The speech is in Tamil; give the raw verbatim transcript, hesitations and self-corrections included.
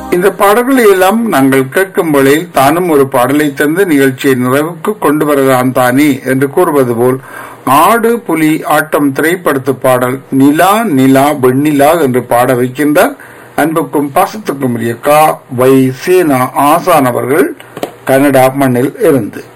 இந்த பாடல்களை எல்லாம் நாங்கள் கேட்கும் வேளையில் தானும் ஒரு பாடலை தந்து நிகழ்ச்சியை நிறைவுக்கு கொண்டு வரலாம் தானே என்று கூறுவது போல் ஆடு புலி ஆட்டம் திரைப்படத்து பாடல் நிலா நிலா வெண்ணிலா என்று பாட வைக்கின்றார் அன்புக்கும் பாசத்துக்கும் உரிய கா வை சேனா ஆசான் அவர்கள் கனடா மண்ணில் இருந்து.